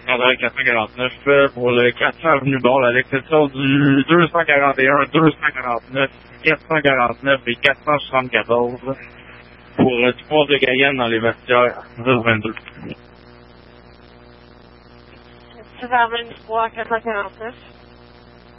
prendrais le 449 pour le 400 Avenue Ball, à l'exception du 241, 249, 449 et 474 pour du port de Guyane dans les vestiaires 10-22. 6h23, 449.